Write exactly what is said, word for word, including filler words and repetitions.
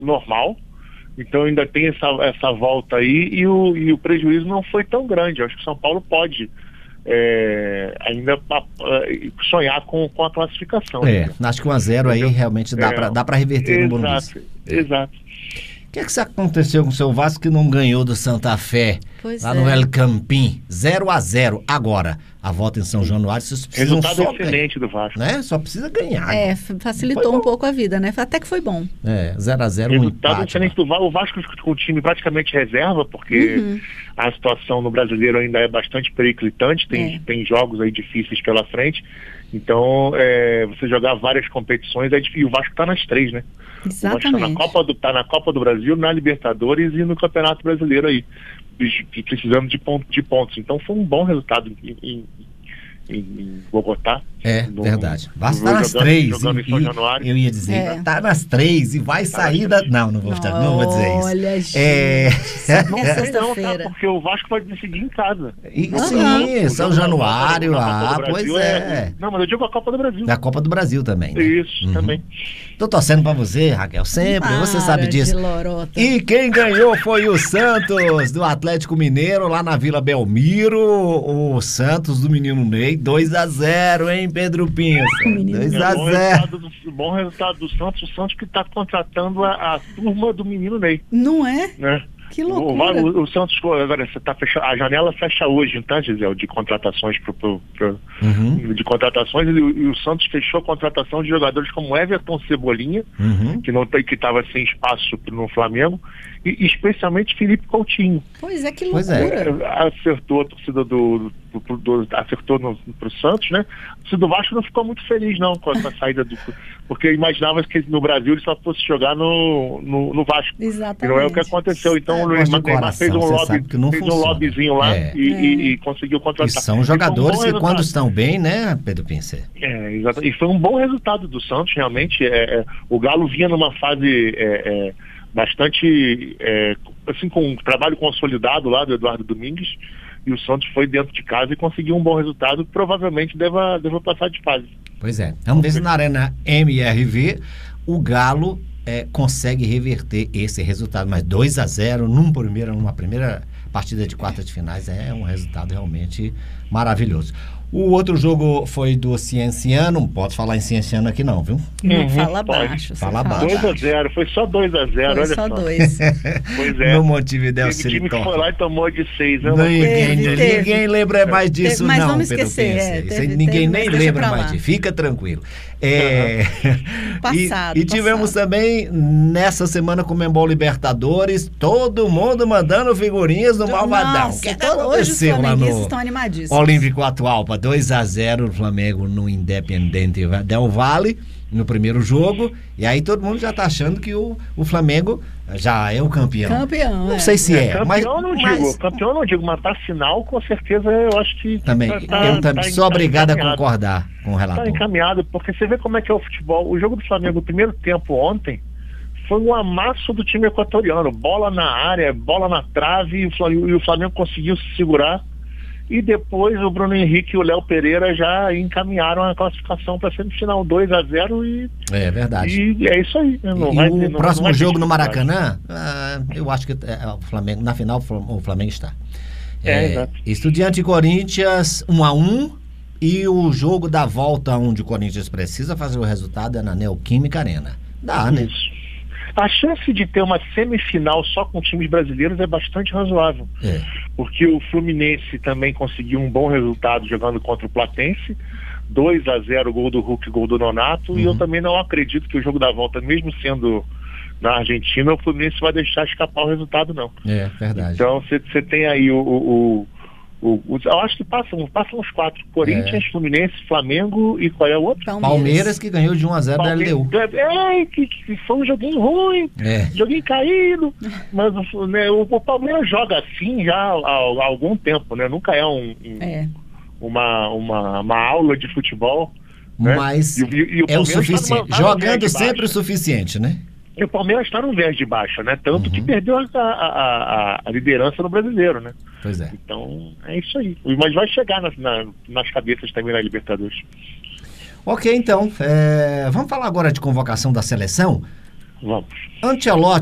normal. Então ainda tem essa, essa volta aí e o, e o prejuízo não foi tão grande. Eu acho que o São Paulo pode é, ainda sonhar com, com a classificação. É, né? Acho que um a zero aí realmente dá é, para reverter no Morumbi. Exato, exato. O que é que aconteceu com o seu Vasco que não ganhou do Santa Fé pois lá é. no El Campín? zero a zero agora. A volta em São Januário, vocês precisam Resultado só excelente ganhar, do Vasco. né? Só precisa ganhar. É, facilitou um pouco a vida, né? Até que foi bom. É, zero a zero, um Resultado empate. excelente do Vasco. O Vasco com o time praticamente reserva, porque Uhum. a situação no brasileiro ainda é bastante periclitante, tem, É. tem jogos aí difíceis pela frente. Então, é, você jogar várias competições, é difícil. E o Vasco está nas três, né? O Vasco está na, Copa do, tá na Copa do Brasil, na Libertadores e no Campeonato Brasileiro aí, precisando de, ponto, de pontos. Então foi um bom resultado em, em, em Bogotá. É, no, verdade. Vai no, estar nas jogando, três. Jogando e, em São Januário. Eu ia dizer, É. tá nas três e vai Tá sair da... Não, não vou, estar, não vou dizer isso. Olha, gente. É... Não, Não, tá, sexta-feira. porque o Vasco vai decidir em casa. E, Não, sim, não, São o jogo Januário, na Copa do ah, Brasil pois é. Não, mas eu digo a Copa do Brasil. Da Copa do Brasil também, né? Isso, Uhum. também. Tô torcendo pra você, Raquel, sempre, Para você sabe de disso. lorota. E quem ganhou foi o Santos, do Atlético Mineiro, lá na Vila Belmiro. O Santos do menino Ney, dois a zero, hein, Pedro Pinça? dois a É, bom, zero. resultado do, bom resultado do Santos, o Santos que está contratando a, a turma do menino Ney. Não é? Né? Que O, loucura. o, o Santos, agora, você tá fechando, a janela fecha hoje, tá, Gisele, de contratações pro, pro, pro, Uhum. de contratações, e, e o Santos fechou a contratação de jogadores como Everton Cebolinha, Uhum. que não tem, que estava sem espaço no Flamengo, e, e especialmente Felipe Coutinho. Pois é, que Pois loucura. é. Acertou a torcida do, do, do, do acertou no, pro Santos, né? A torcida do Vasco não ficou muito feliz não com a, com a saída do, porque imaginava que no Brasil ele só fosse jogar no, no, no Vasco. Exatamente. E não é o que aconteceu. Então É, o Luiz gosto de Neymar fez um coração, você lobby, sabe que não fez um funciona. lobbyzinho lá É. e, É. e, e conseguiu E contratar. são E foi um jogadores bom que quando resultado. estão bem, né, Pedro Pincer? É, exato. E foi um bom resultado do Santos, realmente. É, é, o Galo vinha numa fase é, é, bastante, é, assim, com um trabalho consolidado lá do Eduardo Domingues, e o Santos foi dentro de casa e conseguiu um bom resultado, que provavelmente deva, deva passar de fase. Pois é. Vamos ver se na Arena M R V o Galo é, consegue reverter esse resultado. Mas dois a zero num primeiro, numa primeira partida de quartas de finais é um resultado realmente maravilhoso. O outro jogo foi do Cienciano, não pode falar em Cienciano aqui não, viu? Não Uhum, fala pode. baixo. você Fala baixo. dois a zero, foi só dois a zero, Foi olha só só. dois. Pois é. No Montevidéu Teve time que foi Ciritó. lá e tomou de seis. É uma Ninguém, coisa- Teve, teve. ninguém lembra mais disso, Teve, mas não, vamos Pedro esquecer, Pincer. é, Isso teve- aí ninguém teve, nem mas deixa lembra pra mais lá. disso. Fica tranquilo. É... Passado, e, e tivemos passado. também, nessa semana, com o Membol Libertadores, todo mundo mandando figurinhas do Malvadão. Nossa, O que, é que todo- hoje os aconteceu lá flamenguistas no estão animadíssimos. Olímpico Atualpa? dois a zero o Flamengo no Independente Del Valle, no primeiro jogo. E aí todo mundo já tá achando que o, o Flamengo já é o campeão. Campeão, Não é. sei se é, campeão mas... não digo, mas- campeão não digo, mas pra final, com certeza, eu acho que Também, tá- tá- eu também tá- sou tá obrigado a encaminhado. concordar com o Tá relator. encaminhado, porque você vê como é que é o futebol. O jogo do Flamengo, o primeiro tempo ontem, foi um amasso do time equatoriano. Bola na área, bola na trave, e o Flamengo, e o Flamengo conseguiu se segurar. E depois o Bruno Henrique e o Léo Pereira já encaminharam a classificação para semifinal dois a zero e, É verdade. e é isso aí. Né? Não E vai o ter- não- próximo não vai ter jogo no dificuldade. Maracanã, ah, eu acho que é, o Flamengo, na final o Flamengo está. É, exato. Estudiante e Corinthians um a um, e o jogo da volta onde o Corinthians precisa fazer o resultado é na Neoquímica Arena. Dá, né? Isso. A chance de ter uma semifinal só com times brasileiros é bastante razoável. É. Porque o Fluminense também conseguiu um bom resultado jogando contra o Platense, dois a zero, gol do Hulk, gol do Nonato, Uhum. e eu também não acredito que o jogo da volta, mesmo sendo na Argentina, o Fluminense vai deixar escapar o resultado, não. É, verdade. Então você tem aí o, o, o, o, o- eu acho que passam, passam os quatro, Corinthians, É. Fluminense, Flamengo e qual é o outro? Palmeiras que ganhou de um a zero da L D U. É, que, que foi um joguinho ruim, É. joguinho caído, mas o, né, o, o Palmeiras joga assim já há, há algum tempo, né? Nunca é, um, um, É. uma, uma, uma aula de futebol. Né? Mas E o- e- e o é o Palmeiras tá numa- suficiente. tá num Jogando viés de sempre baixa. o suficiente, né? E o Palmeiras está num viés de baixa, né? Tanto Uhum. que perdeu a, a, a, a liderança no brasileiro, né? Pois é. Então, é isso aí. Mas vai chegar nas, na, nas cabeças também na Libertadores. Ok, então, é, vamos falar agora de convocação da seleção. Vamos. Ancelotti